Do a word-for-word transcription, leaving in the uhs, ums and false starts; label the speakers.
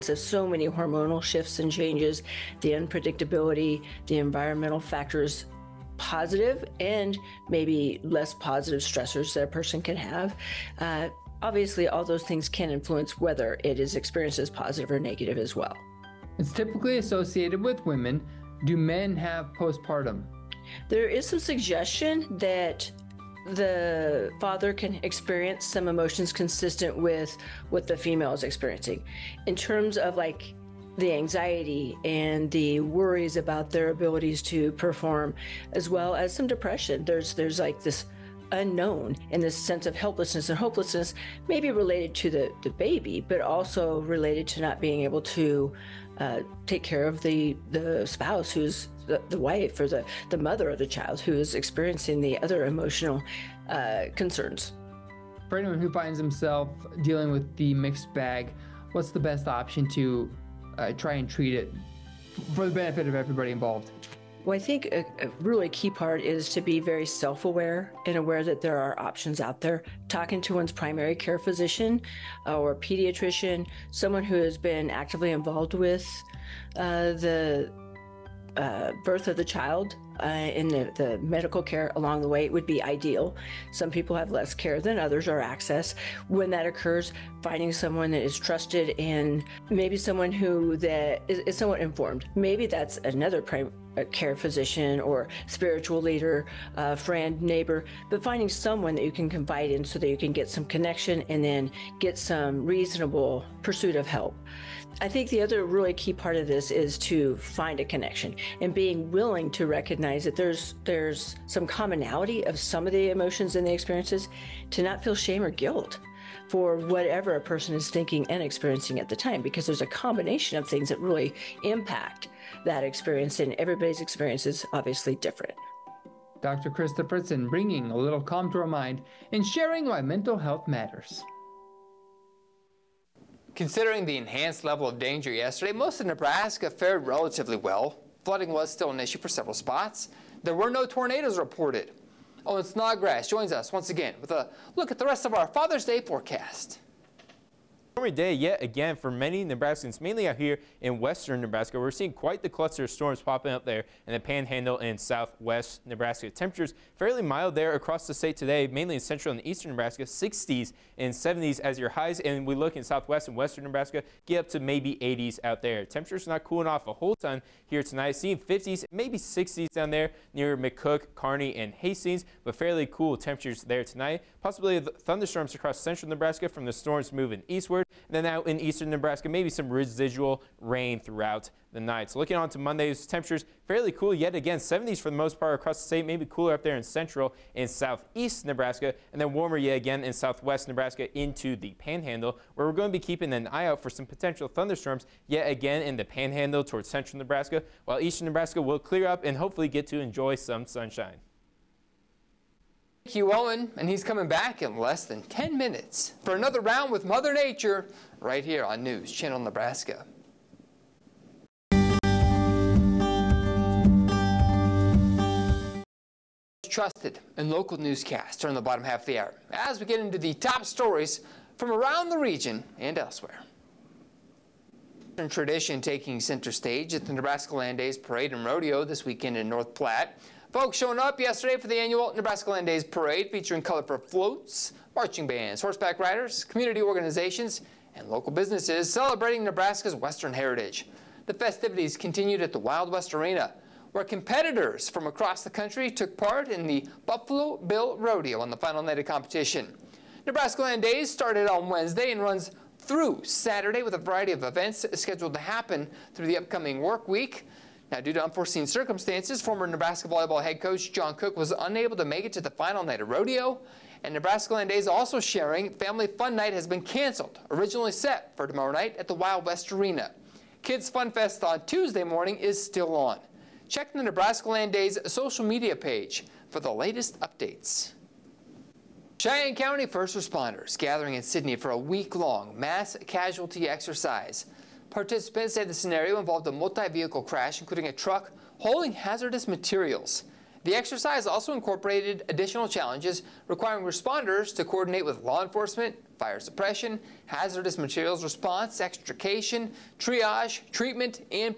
Speaker 1: There's so many hormonal shifts and changes, the unpredictability, the environmental factors, positive and maybe less positive stressors that a person can have. Uh, obviously, all those things can influence whether it is experienced as positive or negative as well.
Speaker 2: It's typically associated with women. Do men have postpartum?
Speaker 1: There is some suggestion that the father can experience some emotions consistent with what the female is experiencing. In terms of like the anxiety and the worries about their abilities to perform, as well as some depression. There's there's like this unknown and this sense of helplessness and hopelessness, maybe related to the, the baby, but also related to not being able to uh, take care of the, the spouse who's the, the wife or the, the mother of the child who is experiencing the other emotional uh, concerns.
Speaker 2: For anyone who finds himself dealing with the mixed bag, what's the best option to uh, try and treat it for the benefit of everybody involved?
Speaker 1: Well, I think a, a really key part is to be very self-aware and aware that there are options out there. Talking to one's primary care physician uh, or pediatrician, someone who has been actively involved with uh, the uh, birth of the child uh, and the, the medical care along the way would be ideal. Some people have less care than others or access. When that occurs, finding someone that is trusted and maybe someone who that is, is somewhat informed. Maybe that's another primary a care physician or spiritual leader, uh, friend, neighbor, but finding someone that you can confide in so that you can get some connection and then get some reasonable pursuit of help. I think the other really key part of this is to find a connection and being willing to recognize that there's there's some commonality of some of the emotions and the experiences, to not feel shame or guilt for whatever a person is thinking and experiencing at the time, because there's a combination of things that really impact that experience, and everybody's experience is obviously different.
Speaker 2: Doctor Krista Fritzen, bringing a little calm to our mind and sharing why mental health matters.
Speaker 3: Considering the enhanced level of danger yesterday, most of Nebraska fared relatively well. Flooding was still an issue for several spots. There were no tornadoes reported. Owen Snodgrass joins us once again with a look at the rest of our Father's Day forecast.
Speaker 4: Stormy day yet again for many Nebraskans, mainly out here in western Nebraska. We're seeing quite the cluster of storms popping up there in the Panhandle and southwest Nebraska. Temperatures fairly mild there across the state today, mainly in central and eastern Nebraska, sixties and seventies as your highs. And we look in southwest and western Nebraska, get up to maybe eighties out there. Temperatures not cooling off a whole ton here tonight, seeing fifties, maybe sixties down there near McCook, Kearney, and Hastings, but fairly cool temperatures there tonight. Possibly thunderstorms across central Nebraska from the storms moving eastward. And then out in eastern Nebraska, maybe some residual rain throughout the night. So looking on to Monday's temperatures, fairly cool yet again, seventies for the most part across the state, maybe cooler up there in central and southeast Nebraska, and then warmer yet again in southwest Nebraska into the Panhandle, where we're going to be keeping an eye out for some potential thunderstorms yet again in the Panhandle towards central Nebraska, while eastern Nebraska will clear up and hopefully get to enjoy some sunshine.
Speaker 3: Thank you, Owen, and he's coming back in less than ten minutes for another round with Mother Nature right here on News Channel Nebraska. Trusted and local newscasts are in the bottom half of the hour as we get into the top stories from around the region and elsewhere. Tradition taking center stage at the Nebraska Land Days Parade and Rodeo this weekend in North Platte. Folks showing up yesterday for the annual Nebraska Land Days Parade featuring colorful floats, marching bands, horseback riders, community organizations, and local businesses celebrating Nebraska's Western heritage. The festivities continued at the Wild West Arena, where competitors from across the country took part in the Buffalo Bill Rodeo on the final night of competition. Nebraska Land Days started on Wednesday and runs through Saturday with a variety of events scheduled to happen through the upcoming work week. Now, due to unforeseen circumstances, former Nebraska volleyball head coach John Cook was unable to make it to the final night of rodeo, and Nebraska Land Days also sharing Family Fun Night has been canceled, originally set for tomorrow night at the Wild West Arena. Kids Fun Fest on Tuesday morning is still on. Check the Nebraska Land Days social media page for the latest updates. Cheyenne County first responders gathering in Sydney for a week-long mass casualty exercise. Participants say the scenario involved a multi-vehicle crash, including a truck hauling hazardous materials. The exercise also incorporated additional challenges requiring responders to coordinate with law enforcement, fire suppression, hazardous materials response, extrication, triage, treatment, and